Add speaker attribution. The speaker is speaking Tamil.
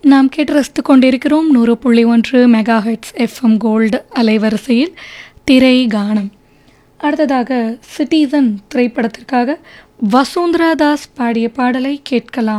Speaker 1: நாம் கேட்டு ரசித்துக் கொண்டிருக்கிறோம் 100.1 மெகா ஹெட்ஸ் எஃப்எம் கோல்டு அலைவரிசையில் திரை கானம். அடுத்ததாக சிட்டிசன் திரைப்படத்திற்காக வசுந்தரா தாஸ் பாடிய பாடலை கேட்கலாம்.